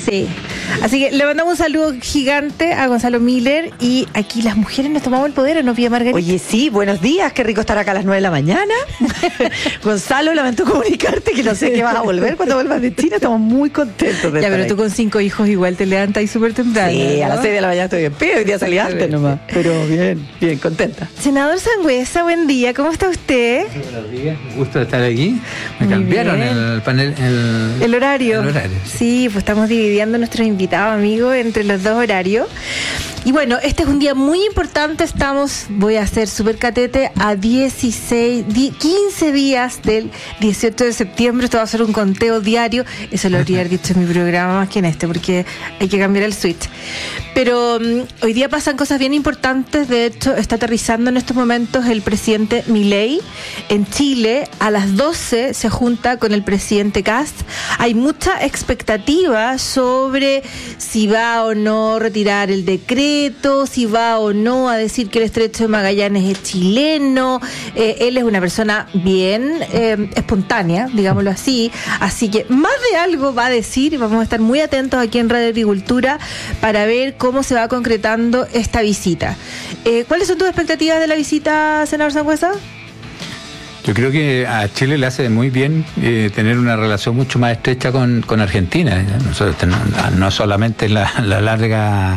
Sí. Así que le mandamos un saludo gigante a Gonzalo Miller y aquí las mujeres nos tomamos el poder, ¿o no, Pía Margarita? Oye, sí, buenos días, qué rico estar acá a las 9 de la mañana. Gonzalo, lamento comunicarte que no sé qué vas a volver cuando vuelvas de China, estamos muy contentos de Ya, estar pero ahí. tú con 5 hijos igual te levantas ahí súper temprano. Sí, ¿no? a las 6 de la mañana estoy en pie, hoy día salí antes nomás, pero bien, contenta. Senador Sangüesa, buen día, ¿cómo está usted? Buenos días, un gusto de estar aquí. Me Muy cambiaron bien. el panel, El horario. El horario, Sí, pues estamos dividiendo a nuestros invitados, amigos, entre los dos horarios. Y bueno, este es un día muy importante. Voy a hacer súper catete, a 15 días del 18 de septiembre. Esto va a ser un conteo diario. Eso lo habría dicho en mi programa más que en este, porque hay que cambiar el switch. Pero hoy día pasan cosas bien importantes. De hecho, está aterrizando en estos momentos el presidente Milei en Chile. A las 12 se junta con el presidente Kast. Hay mucha expectativa sobre si va o no a retirar el decreto, si va o no a decir que el Estrecho de Magallanes es chileno. Él es una persona bien espontánea, digámoslo así. Así que más de algo va a decir. Vamos a estar muy atentos aquí en Radio Agricultura para ver cómo se va concretando esta visita. ¿Cuáles son tus expectativas de la visita, senador Sangüesa? Yo creo que a Chile le hace muy bien tener una relación mucho más estrecha con Argentina. Nosotros no solamente la larga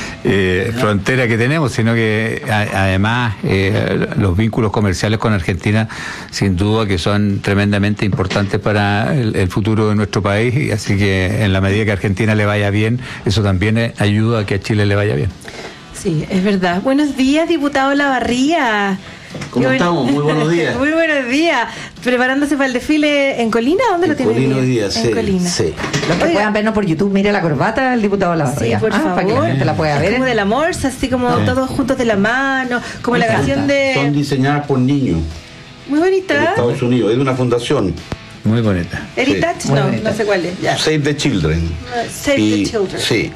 frontera que tenemos, sino que además los vínculos comerciales con Argentina sin duda que son tremendamente importantes para el futuro de nuestro país, y así que en la medida que a Argentina le vaya bien, eso también ayuda a que a Chile le vaya bien. Sí, es verdad. Buenos días, diputado Lavarría. ¿Cómo estamos? Muy buenos días. Muy buenos días. ¿Preparándose para el desfile en Colina? ¿Dónde lo tiene? Colina hoy día, sí. Colina. Sí. Los que puedan vernos por YouTube, mire la corbata del diputado Lavarría. Sí, por favor. Para que la gente la pueda ver. Es como de la morsa, así como todos juntos de la mano, como la canción Son de... diseñadas por niños Muy en bonita. Estados Unidos. Es de una fundación, Muy bonita. Heritage, Sí, muy no, bonita. no sé cuál es. Ya. Save the Children. Save the Children. Sí.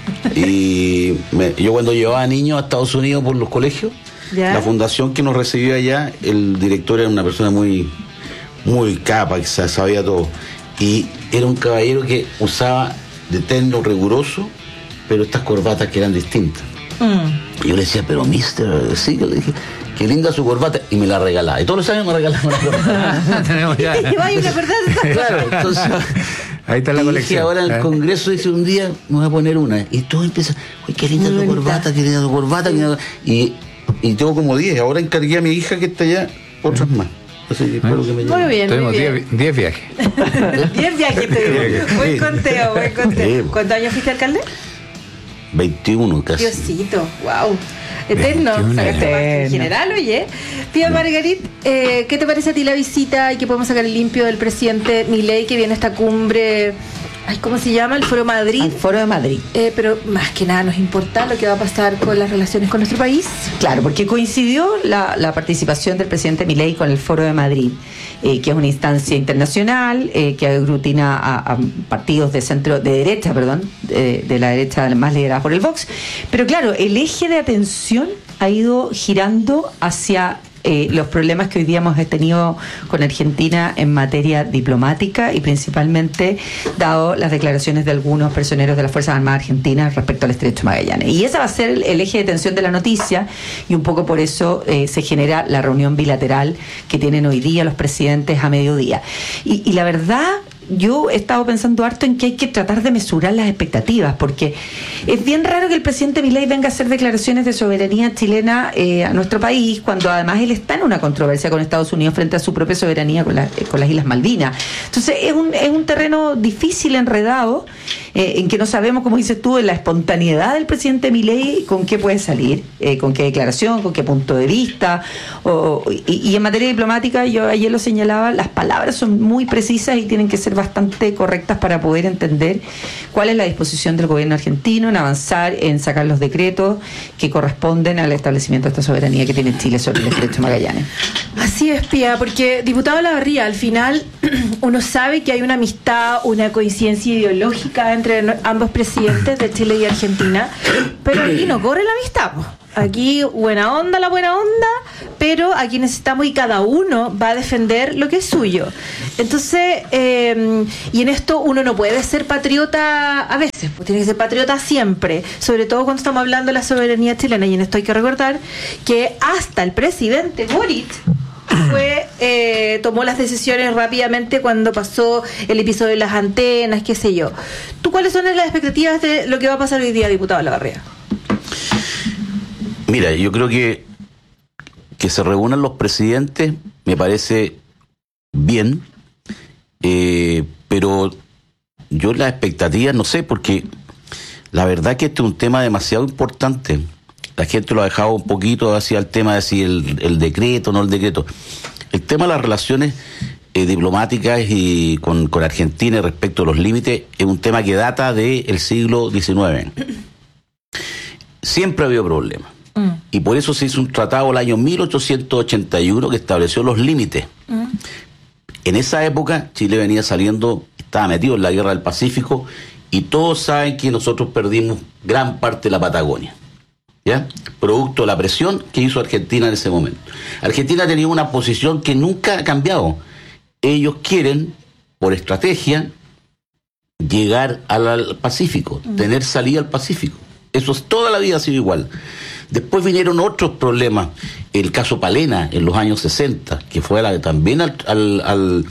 Y yo cuando llevaba niños a Estados Unidos por los colegios, ¿Ya? la fundación que nos recibió allá, el director era una persona muy capa, que sabía todo. Y era un caballero que usaba de terno riguroso, pero estas corbatas que eran distintas. Y yo le decía, pero mister, sí, yo le dije, qué linda su corbata, y me la regalaba. Y todos los años me regalaba una corbata. Tenemos ya. Te lleváis una verdad. Claro, entonces... Ahí está la y colección. dije, ahora en el Congreso dice un día me voy a poner una. Y todo empieza, uy, qué linda tu corbata, qué linda tu corbata. Y tengo como 10. Ahora encargué a mi hija que está allá otras más. Así que espero que me Muy llegue. bien, Tuvimos muy bien. 10 viajes. 10 viajes tuvimos. Buen conteo, buen conteo. Sí. ¿Cuántos años fuiste alcalde? 21 casi. Diosito, wow. Eterno. 21 Sacaste más que eterno. en general, oye. Pía Margarit, ¿qué te parece a ti la visita y que podemos sacar el limpio del presidente Milei que viene a esta cumbre? Ay, ¿cómo se llama? El Foro Madrid. Al Foro de Madrid. Pero más que nada nos importa lo que va a pasar con las relaciones con nuestro país. Claro, porque coincidió la participación del presidente Milei con el Foro de Madrid, que es una instancia internacional que aglutina a partidos de derecha, de la derecha más liderada por el Vox. Pero claro, el eje de atención ha ido girando hacia los problemas que hoy día hemos tenido con Argentina en materia diplomática y principalmente dado las declaraciones de algunos personeros de las Fuerzas Armadas Argentinas respecto al Estrecho de Magallanes. Y ese va a ser el eje de atención de la noticia, y un poco por eso se genera la reunión bilateral que tienen hoy día los presidentes a mediodía. Y la verdad, yo he estado pensando harto en que hay que tratar de mesurar las expectativas, porque es bien raro que el presidente Milei venga a hacer declaraciones de soberanía chilena a nuestro país, cuando además él está en una controversia con Estados Unidos frente a su propia soberanía con las Islas Malvinas. Entonces es un terreno difícil, enredado, en que no sabemos, como dices tú, en la espontaneidad del presidente Milei, con qué puede salir, con qué declaración, con qué punto de vista. Y en materia diplomática, yo ayer lo señalaba, las palabras son muy precisas y tienen que ser bastante correctas para poder entender cuál es la disposición del gobierno argentino en avanzar, en sacar los decretos que corresponden al establecimiento de esta soberanía que tiene Chile sobre el Estrecho de Magallanes. Así es, Pía, porque diputado Lavarría, al final uno sabe que hay una amistad, una coincidencia ideológica entre ambos presidentes de Chile y Argentina, pero aquí no corre la amistad, po. Aquí buena onda, pero aquí necesitamos y cada uno va a defender lo que es suyo. Entonces, y en esto uno no puede ser patriota a veces, pues tiene que ser patriota siempre, sobre todo cuando estamos hablando de la soberanía chilena. Y en esto hay que recordar que hasta el presidente Boric tomó las decisiones rápidamente cuando pasó el episodio de las antenas, qué sé yo. ¿Tú cuáles son las expectativas de lo que va a pasar hoy día, diputado Lavarría? Mira, yo creo que se reúnan los presidentes me parece bien, pero yo las expectativas no sé, porque la verdad que este es un tema demasiado importante. La gente lo ha dejado un poquito hacia el tema de si el decreto o no el decreto. El tema de las relaciones diplomáticas y con Argentina respecto a los límites es un tema que data del siglo XIX. Siempre ha habido problemas. Y por eso se hizo un tratado el año 1881 que estableció los límites. En esa época Chile venía saliendo, estaba metido en la guerra del Pacífico, y todos saben que nosotros perdimos gran parte de la Patagonia, ¿ya? Producto de la presión que hizo Argentina en ese momento. Argentina tenía una posición que nunca ha cambiado. Ellos quieren, por estrategia, llegar al Pacífico, tener salida al Pacífico. Eso es, toda la vida ha sido igual. Después vinieron otros problemas. El caso Palena en los años 60, que fue también el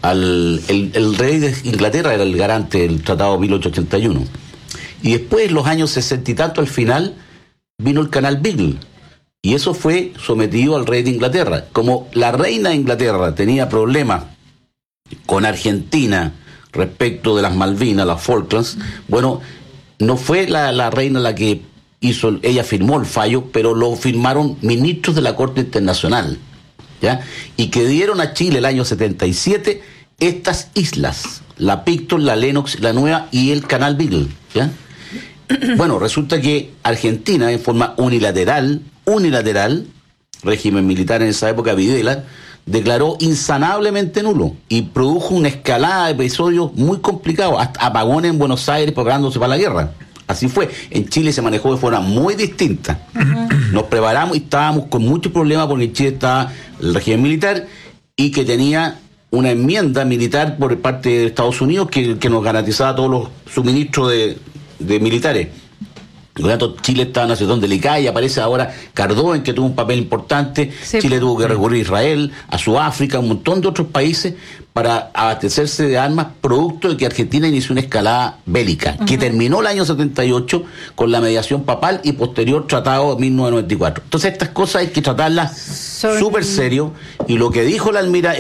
rey de Inglaterra era el garante del Tratado de 1881. Y después, en los años 60 y tanto, al final, vino el canal Beagle. Y eso fue sometido al rey de Inglaterra. Como la reina de Inglaterra tenía problemas con Argentina respecto de las Malvinas, las Falklands, bueno, no fue la reina la que ella firmó el fallo, pero lo firmaron ministros de la Corte Internacional, ¿ya? Y que dieron a Chile el año 77 estas islas, la Picton, la Lennox, la Nueva y el canal Beagle, ¿ya? Bueno, resulta que Argentina, en forma unilateral, régimen militar en esa época, Videla, declaró insanablemente nulo y produjo una escalada de episodios muy complicados, hasta apagones en Buenos Aires preparándose para la guerra. Así fue. En Chile se manejó de forma muy distinta. Nos preparamos y estábamos con muchos problemas porque en Chile estaba el régimen militar y que tenía una enmienda militar por parte de Estados Unidos que nos garantizaba todos los suministros de militares. Por lo tanto, Chile estaba en una situación delicada y aparece ahora Cardón, que tuvo un papel importante. Sí. Chile tuvo que recurrir a Israel, a Sudáfrica, a un montón de otros países para abastecerse de armas, producto de que Argentina inició una escalada bélica, que terminó el año 78 con la mediación papal y posterior tratado de 1994. Entonces, estas cosas hay que tratarlas súper serio. Y lo que dijo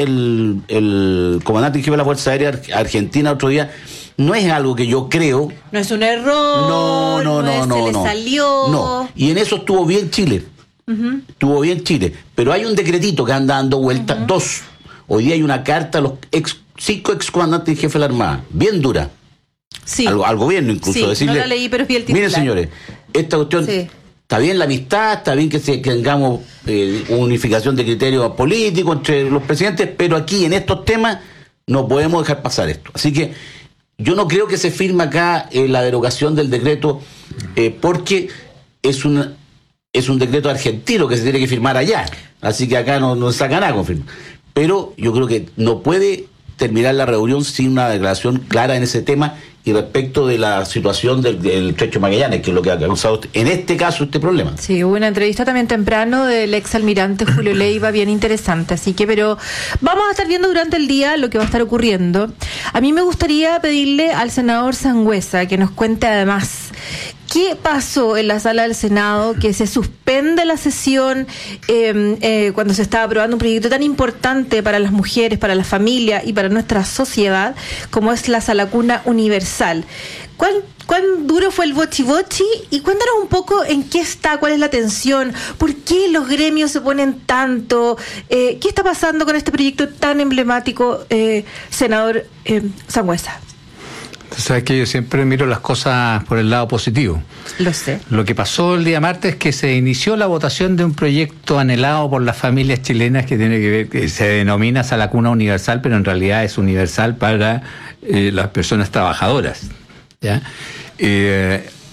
el comandante en jefe de la Fuerza Aérea Argentina otro día, no es algo que yo creo. No es un error. No. Se le salió. No. Y en eso estuvo bien Chile. Estuvo bien Chile. Pero hay un decretito que anda dando vueltas, dos. Hoy día hay una carta a los 5 excomandantes y jefes de la Armada, bien dura. Sí. Al gobierno incluso. Sí, decirle, no la leí, pero vi el titular. Miren, señores, esta cuestión, está bien la amistad, está bien que tengamos unificación de criterios políticos entre los presidentes, pero aquí en estos temas no podemos dejar pasar esto. Así que yo no creo que se firme acá la derogación del decreto porque es un decreto argentino que se tiene que firmar allá. Así que acá no saca nada con firma. Pero yo creo que no puede terminar la reunión sin una declaración clara en ese tema y respecto de la situación del Estrecho Magallanes, que es lo que ha causado en este caso este problema. Sí, hubo una entrevista también temprano del exalmirante Julio Leiva bien interesante, así que, pero vamos a estar viendo durante el día lo que va a estar ocurriendo. A mí me gustaría pedirle al senador Sangüesa que nos cuente además ¿qué pasó en la sala del Senado que se suspende la sesión cuando se estaba aprobando un proyecto tan importante para las mujeres, para la familia y para nuestra sociedad como es la salacuna universal? ¿Cuán duro fue el bochi-bochi? Y cuéntanos un poco en qué está, cuál es la tensión, por qué los gremios se ponen tanto, qué está pasando con este proyecto tan emblemático, senador Sangüesa. Sabes que yo siempre miro las cosas por el lado positivo. Lo sé. Lo que pasó el día martes es que se inició la votación de un proyecto anhelado por las familias chilenas que tiene que ver, que se denomina Salacuna Universal, pero en realidad es universal para las personas trabajadoras, ¿ya?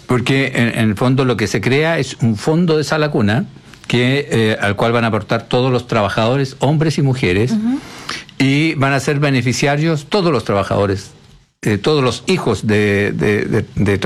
Porque en el fondo lo que se crea es un fondo de sala cuna al cual van a aportar todos los trabajadores, hombres y mujeres, y van a ser beneficiarios todos los trabajadores, todos los hijos de